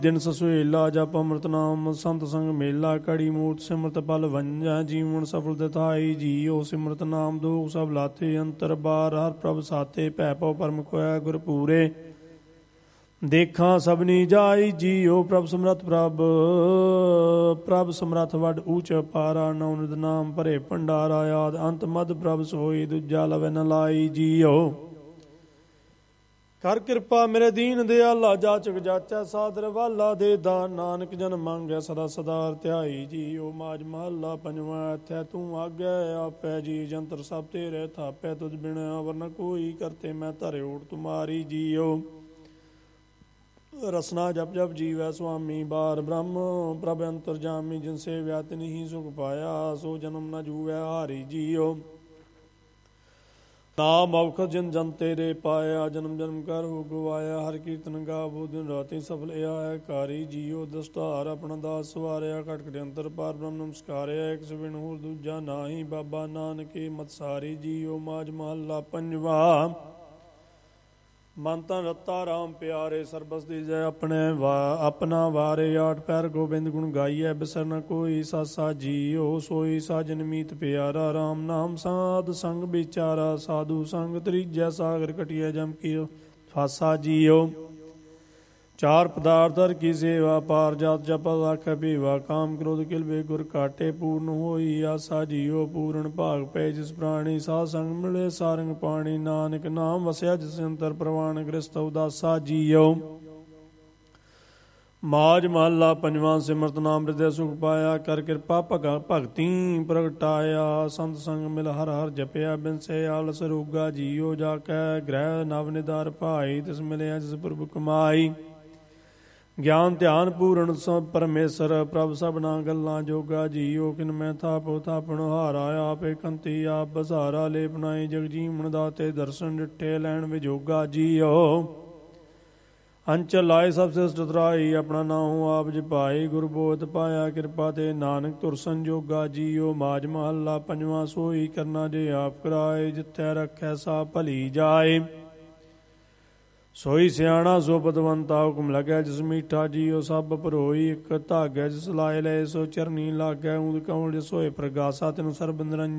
ਦਿਨ ਸਸੁਏਲਾ ਜਪ ਅੰਮ੍ਰਿਤ ਨਾਮ ਸੰਤ ਸੰਗ ਮੇਲਾ ਕੜੀ ਮੂਰਤ ਸਿਮਰਤ ਪਲ ਵੰਜਾ ਜੀਵਨ ਸਫਲ ਦਿਥਾਈ ਜੀਓ ਸਿਮਰਤ ਨਾਮ ਦੋਖ ਸਭ ਲਾਥੇ ਅੰਤਰ ਬਾਰ ਹਰ ਪ੍ਰਭ ਸਾਥੇ ਭੈ ਪਉ ਪਰਮ ਕੋਇ ਗੁਰ ਪੂਰੇ ਦੇਖਾਂ ਸਭਨੀ ਜਾਈ ਜੀਓ ਪ੍ਰਭ ਸਮਰੱਥ ਪ੍ਰਭ ਸਮਰੱਥ ਵੱਡ ਊਚ ਪਾਰਾ ਨੌ ਨਿਧ ਨਾਮ ਭਰੇ ਭੰਡਾਰਾ ਆਦ ਅੰਤ ਮਦ ਪ੍ਰਭ ਸੋਈ ਦੂਜਾ ਲਵੈ ਨ ਲਾਈ ਜੀਓ ਕਰ ਕਿਰਪਾ ਮੇਰੇ ਦੀਨ ਦਿਆਲਾ ਜਾਚਕ ਜਾਚੈ ਸਾਦਰ ਵਾਲਾ ਦੇ ਦਾਨ ਨਾਨਕ ਜਨ ਮੰਗੈ ਸਦਾ ਸਦਾ ਧਿਆਈ ਜੀਓ ਮਾਜ ਮਹੱਲਾ ਪੰਜਵਾਂ ਇੱਥੈ ਤੂੰ ਆਗੈ ਆਪੈ ਜੀ ਜੰਤਰ ਸਭ ਤੇਰੇ ਥਾਪੈ ਤੁਧ ਬਿਨ ਅਵਰ ਨ ਕੋਈ ਕਰਤੇ ਮੈਂ ਧਰਿ ਓਟ ਤੁਮਾਰੀ ਜੀਓ ਰਸਨਾ ਜਪ ਜਪ ਜੀਵੈ ਸੁਆਮੀ ਬਾਰ ਬ੍ਰਹਮ ਪ੍ਰਭ ਅੰਤਰਜਾਮੀ ਜਿਨ ਸੇਵਿਆ ਤਿਨਿ ਸੁਖ ਪਾਇਆ ਸੋ ਜਨਮ ਨ ਜੂਵੈ ਹਾਰੀ ਜੀਓ ਨਾਮ ਔਖਦ ਜਿਨ ਜਨ ਤੇਰੇ ਪਾਇਆ ਜਨਮ ਜਨਮ ਕਰ ਹੋ ਗਵਾਇਆ ਹਰ ਕੀਰਤਨ ਗਾਵੋ ਦਿਨ ਰਾਤੀ ਸਫਲ ਆਇਆ ਕਾਰੀ ਜੀਓ ਦਸਤਾਰ ਆਪਣਾ ਦਾਸ ਸਵਾਰਿਆ ਕਟਕਟ ਅੰਤਰ ਪਾਰ ਬ੍ਰਹਮ ਨਮਸਕਾਰਿਆ ਇੱਕ ਸਵਿਨ ਹੋਰ ਦੂਜਾ ਨਾਹੀ ਬਾਬਾ ਨਾਨਕੇ ਮਤ ਸਾਰੀ ਜੀਓ ਮਾਜ ਮਹੱਲਾ ਪੰਜਵਾ ਮਨ ਤਨ ਰਤਾ ਰਾਮ ਪਿਆਰੇ ਸਰਬਸ ਦੀਜੈ ਆਪਣਾ ਵਾਰੇ ਆਠ ਪੈਰ ਗੋਬਿੰਦ ਗੁਣ ਗਾਈਐ ਬਿਸਰ ਨ ਕੋਈ ਸਾਸਾ ਜੀਓ ਸੋਈ ਸਾਜਨ ਮੀਤ ਪਿਆਰਾ ਰਾਮ ਨਾਮ ਸਾਧ ਸੰਗ ਵਿਚਾਰਾ ਸਾਧੂ ਸੰਗ ਤ੍ਰੀਜੈ ਸਾਗਰ ਕਟਿਐ ਜਮ ਕੀ ਫਾਸਾ ਜੀਓ ਚਾਰ ਪਦਾਰਥ ਹਰ ਕੀ ਸੇਵਾ ਪਾਰ ਜਾਤ ਜਪ ਲੱਖ ਬੀਵਾ ਕਾਮ ਕ੍ਰੋਧ ਕਿਲਵੇ ਗੁਰ ਕਾਟੇ ਪੂਰਨ ਹੋਈ ਆਸਾ ਜੀਓ ਪੂਰਨ ਭਾਗ ਪੈ ਜਿਸ ਪ੍ਰਾਣੀ ਸਾਧ ਸੰਗ ਮਿਲੇ ਸਾਰੰਗ ਪਾਣੀ ਨਾਨਕ ਨਾਮ ਵਸਿਆ ਜਿਸ ਅੰਤਰ ਪ੍ਰਵਾਨ ਗ੍ਰਸਤ ਉਦਾਸਾ ਜੀਓ ਮਾਜ ਮਹੱਲਾ ਪੰਜਵਾਂ ਸਿਮਰਤ ਨਾਮ ਹਿਰਦੈ ਸੁਖ ਪਾਇਆ ਕਰ ਕਿਰਪਾ ਭਗਤੀ ਪ੍ਰਗਟਾਇਆ ਸੰਤ ਸੰਗ ਮਿਲ ਹਰ ਹਰ ਜਪਿਆ ਬਿਨਸੇ ਆਲਸ ਰੋਗਾ ਜੀਓ ਜਾ ਕੈ ਗ੍ਰਹਿ ਨਵ ਨਿਦਾਰ ਭਾਈ ਤਿਸ ਮਿਲਿਆ ਜਿਸ ਪ੍ਰਭੁ ਕਮਾਈ ਗਿਆਨ ਧਿਆਨ ਪੂਰਨ ਸਭ ਪਰਮੇਸ਼ਰ ਪ੍ਰਭ ਸਭਨਾ ਗੱਲਾਂ ਜੋਗਾ ਜੀਓ ਕਿਨ ਮੈਂ ਥਾਪੋ ਥਾਪਣ ਹਾਰਾ ਆਪੇ ਕੰਤੀ ਆਪ ਬਸਾਰਾ ਲੈ ਬਣਾਈ ਜਗ ਜੀਵਨ ਦਾਤੇ ਦਰਸ਼ਨ ਡਿੱਠੇ ਲੈਣ ਵਿਜੋਗਾ ਜੀਓ ਅੰਚਲ ਲਾਏ ਸਭ ਸਿਸ਼ਟ ਤਰਾਈ ਆਪਣਾ ਨਾਉ ਆਪ ਜਪਾਈ ਗੁਰ ਬੋਧ ਪਾਇਆ ਕਿਰਪਾ ਤੇ ਨਾਨਕ ਤੁਰ ਸੰਜੋਗਾ ਜੀਓ ਮਾਜ ਮਹੱਲਾ ਪੰਜਵਾਂ ਸੋਈ ਕਰਨਾ ਜੇ ਆਪ ਕਰਾਏ ਜਿੱਥੈ ਰੱਖੈ ਸਾ ਭਲੀ ਜਾਏ ਸੋਈ ਸਿਆਣਾ ਸੋ ਪਤਵੰਤਾ ਹੁਕਮ ਲੱਗੈ ਜਿਸ ਮੀਠਾ ਜੀਓ ਸਭ ਭਰੋਈ ਇੱਕ ਧਾਗੈ ਜਿਸ ਲਾਏ ਲਏ ਸੋ ਚਰਨੀ ਲਾਗੈ ਊਦ ਕੌਣ ਜਿਸ ਹੋਏ ਪ੍ਰਗਾਸਾ ਤੈਨੂੰ ਸਰਬ ਨਿਰੰਜਨ